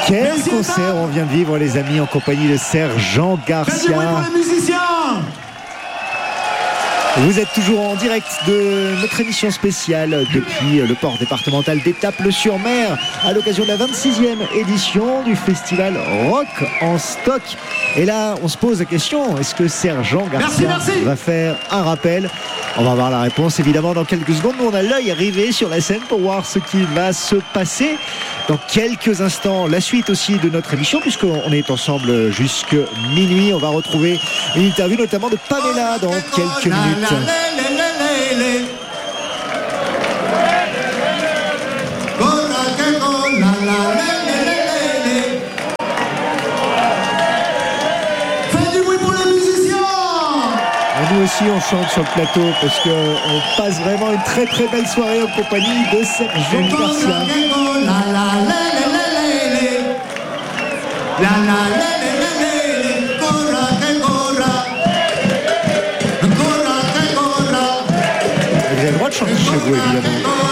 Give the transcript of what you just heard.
Quel concert on vient de vivre, les amis, en compagnie de Sergent Garcia. Vous êtes toujours en direct de notre émission spéciale depuis le port départemental d'Étaples-sur-Mer à l'occasion de la 26e édition du festival Rock en Stock. Et là, on se pose la question, est-ce que Sergent Garcia va faire un rappel? On va avoir la réponse évidemment dans quelques secondes. Nous, on a l'œil rivé sur la scène pour voir ce qui va se passer dans quelques instants. La suite aussi de notre émission, puisqu'on est ensemble jusque minuit. On va retrouver une interview notamment de Pamela dans quelques minutes. Nous aussi on chante sur le plateau parce qu'on passe vraiment une très très belle soirée en compagnie de Sergent Garcia. Vous avez le droit de chanter chez vous évidemment.